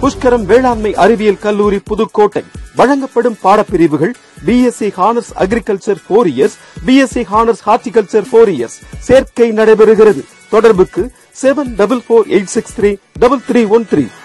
புஷ்கரம் வேளாண்மை அறிவியல் கல்லூரி புதுக்கோட்டை. வழங்கப்படும் பாடப்பிரிவுகள் BSc honours agriculture 4 years, BSc honours horticulture 4 years. சேர்க்கை நடைபெறுகிறது. தொடர்புக்கு 7448633313.